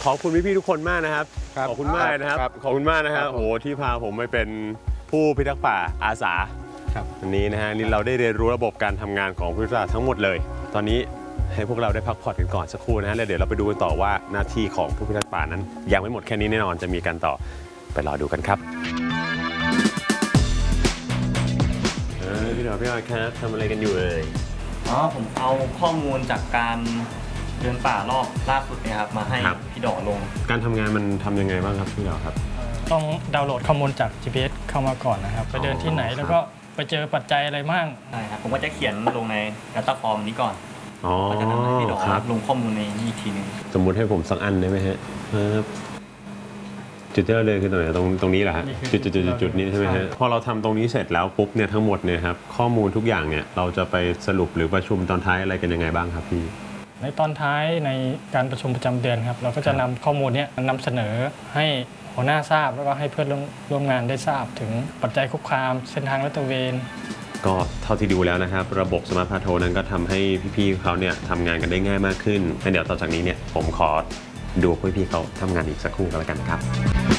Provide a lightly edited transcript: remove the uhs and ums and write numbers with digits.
ขอบคุณพี่ๆทุกคนมากนะครับขอบคุณมากนะครับขอบคุณมากนะครับโอ้โหที่พาผมไปเป็นผู้พิทักษ์ป่าอาสาวันนี้นะฮะนี่เราได้เรียนรู้ระบบการทำงานของผู้พิทักษ์ป่าทั้งหมดเลยตอนนี้ให้พวกเราได้พักผ่อนกันก่อนสักครู่นะฮะแล้วเดี๋ยวเราไปดูกันต่อว่าหน้าที่ของผู้พิทักษ์ป่านั้นยังไม่หมดแค่นี้แน่นอนจะมีการต่อไปรอดูกันครับพี่หน่อยครับทำอะไรกันอยู่เลยผมเอาข้อมูลจากการเดินป่ารอบล่าสุดเนี่ยครับมาให้พี่ดอกลงการทำงานมันทำยังไงบ้างครับพี่ดอกครับต้องดาวน์โหลดข้อมูลจาก GPS เข้ามาก่อนนะครับไปเดินที่ไหนแล้วก็ไปเจอปัจจัยอะไรบ้างใช่ครับผมก็จะเขียนลงใน Data Form นี้ก่อนก็จะทำให้พี่ดอกลงข้อมูลในนี้อีกทีนึงสมมุติให้ผมสักอันได้ไหมฮะจุดที่เราเดินคือตรงไหนตรงนี้แหละฮะจุดนี้ใช่ไหมฮะพอเราทำตรงนี้เสร็จแล้วปุ๊บเนี่ยทั้งหมดเนี่ยครับข้อมูลทุกอย่างเนี่ยเราจะไปสรุปหรือประชุมตอนท้ายอะไรกันยังไงบ้างครับพี่ในตอนท้ายในการประชุมประจำเดือนครับเราก็จะนำข้อมูลนี้นำเสนอให้หัวหน้าทราบแล้วก็ให้เพื่อนร่วมงานได้ทราบถึงปัจจัยคุกคามเส้นทางลาดตระเวนก็เท่าที่ดูแล้วนะครับระบบสมาร์ทพาโทนั้นก็ทำให้พี่ๆเขาเนี่ยทำงานกันได้ง่ายมากขึ้นเดี๋ยวต่อจากนี้เนี่ยผมขอดูพี่ๆเขาทำงานอีกสักครู่กันแล้วกันครับ